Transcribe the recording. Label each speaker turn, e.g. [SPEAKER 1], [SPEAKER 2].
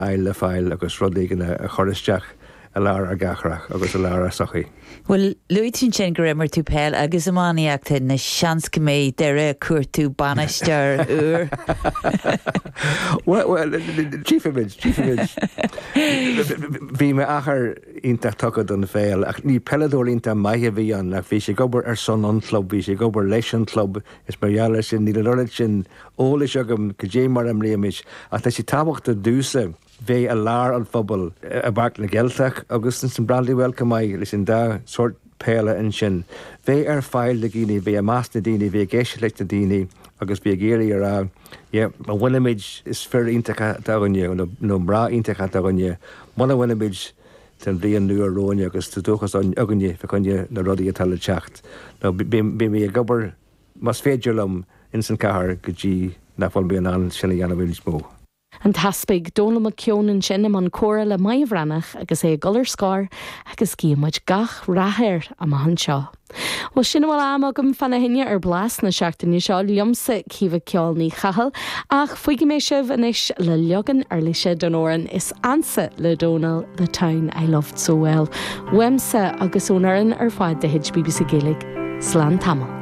[SPEAKER 1] eil le fáil agus rudaigh a choristeach a lear a gachrach agus a lear a sochaí.
[SPEAKER 2] Well, luitín sin go rimar tú peil agus amáíachta na seans go méid deire cuair tú banistear úr.
[SPEAKER 1] Well, chief image. Bhí me achar ínta tugad an féil ach ní peladóir ínta maithe bhí an ach bhí sé gobar ar son an club, bhí sé gobar leis an club is marheala sin ní le sin ólas agam go dé mar am léimiis ach tá sé tábhachtta dúsa bhé a lár an fphobal a bhart na gealteach agus san brandí bhfuilcha maiid leis sin dá sort péile in sin. Bhé ar fáil le gine bhé a más na daoine bhé géisi leis na daoine agus bhí géirí ar a bhuiimiid is fear íntacha daganne nó bra íntacha daganne muna bhuiimiid tan bhíon nu a róine agus tú dúchas an aganne fe chunne na rudaí a tal teacht. No bí mé a gobar mas féidirlam in san cahar go dtí na fáil bíon an sinna dhéanamh bhfuil smó.
[SPEAKER 3] An taspig dóna a ceonan sin am an córa le maimhreannach agus é golar scáir agus cíimiid gach rathir am an seo. Well sin bhfuil am agam fanna hinne ar blas na seachtaine seo liomsa cíomh ceáil ní chahal ach fuigi mé sibh inis le legan ar lise don óran is ansa le Donal the Town I Loved So Well. Wemsa agus ónaran ar fáid de hid BBC Gaelic. Slán tamil.